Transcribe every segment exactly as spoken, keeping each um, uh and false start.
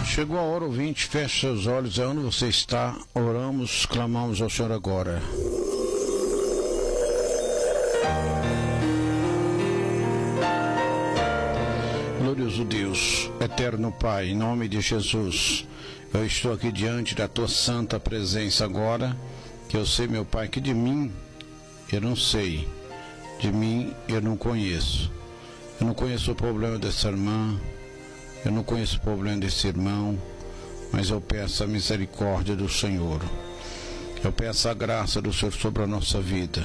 Chegou a hora, ouvinte, feche seus olhos, é onde você está, oramos, clamamos ao Senhor agora. Glorioso Deus, eterno Pai, em nome de Jesus, eu estou aqui diante da Tua santa presença agora, que eu sei, meu Pai, que de mim eu não sei, de mim eu não conheço. Eu não conheço o problema dessa irmã, eu não conheço o problema desse irmão, mas eu peço a misericórdia do Senhor. Eu peço a graça do Senhor sobre a nossa vida.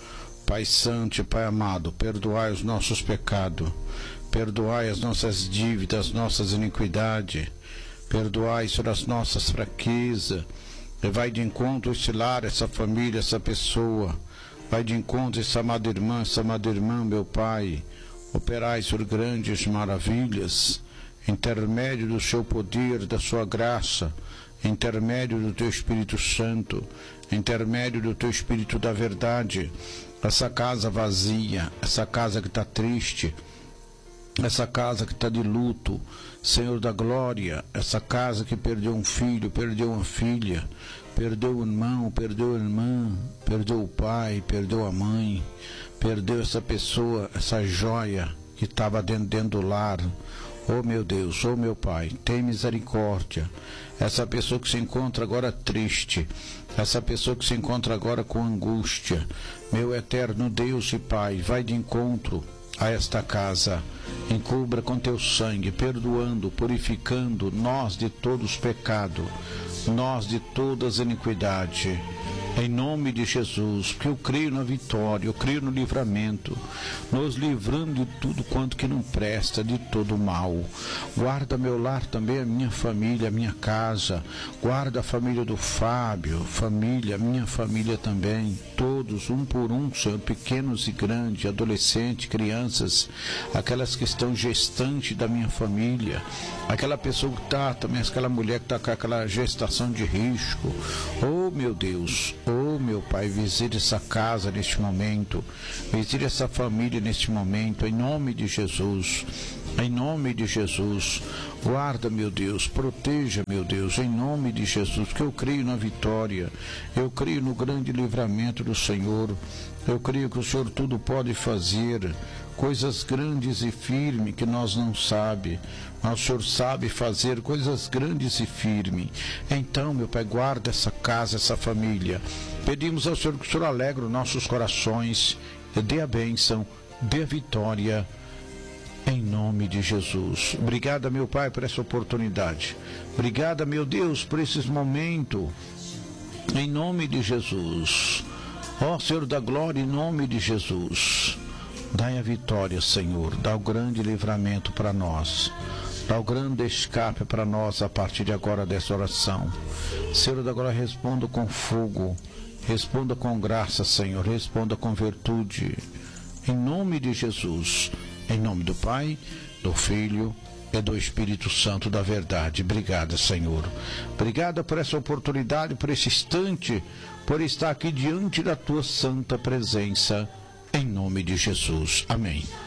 Pai Santo e Pai amado, perdoai os nossos pecados, perdoai as nossas dívidas, as nossas iniquidades, perdoai sobre as nossas fraquezas, e vai de encontro esse lar, essa família, essa pessoa, vai de encontro essa amada irmã, essa amada irmã, meu Pai, operai por grandes maravilhas, intermédio do seu poder, da sua graça, intermédio do teu Espírito Santo, intermédio do teu Espírito da verdade, essa casa vazia, essa casa que está triste, essa casa que está de luto, Senhor da glória, essa casa que perdeu um filho, perdeu uma filha, perdeu o irmão, perdeu a irmã, perdeu o pai, perdeu a mãe, perdeu essa pessoa, essa joia que estava dentro, dentro do lar. Oh meu Deus, oh meu Pai, tem misericórdia. Essa pessoa que se encontra agora triste, essa pessoa que se encontra agora com angústia, meu eterno Deus e Pai, vai de encontro a esta casa, encubra com teu sangue, perdoando, purificando nós de todos os pecados, nós de todas as iniquidades, em nome de Jesus, porque eu creio na vitória, eu creio no livramento, nos livrando de tudo quanto que não presta, de todo mal. Guarda meu lar também, a minha família, a minha casa, guarda a família do Fábio, família, minha família também, todos, um por um, Senhor, pequenos e grandes, adolescentes, crianças, aquelas que estão gestantes da minha família, aquela pessoa que está, também aquela mulher que está com aquela gestação de risco. Oh meu Deus, oh meu Pai, visite essa casa neste momento, visite essa família neste momento, em nome de Jesus, em nome de Jesus. Guarda, meu Deus, proteja, meu Deus, em nome de Jesus, que eu creio na vitória, eu creio no grande livramento do Senhor, eu creio que o Senhor tudo pode fazer, coisas grandes e firmes que nós não sabemos, mas o Senhor sabe fazer coisas grandes e firmes. Então, meu Pai, guarda essa casa, essa família. Pedimos ao Senhor que o Senhor alegre os nossos corações, dê a bênção, dê a vitória, em nome de Jesus. Obrigada, meu Pai, por essa oportunidade. Obrigada, meu Deus, por esses momentos, em nome de Jesus. Ó Senhor da glória, em nome de Jesus. Dai a vitória, Senhor, dá o grande livramento para nós, dá o grande escape para nós a partir de agora dessa oração. Senhor da glória, responda com fogo, responda com graça, Senhor, responda com virtude, em nome de Jesus, em nome do Pai, do Filho e do Espírito Santo da verdade. Obrigada, Senhor. Obrigada por essa oportunidade, por esse instante, por estar aqui diante da Tua santa presença. Em nome de Jesus. Amém.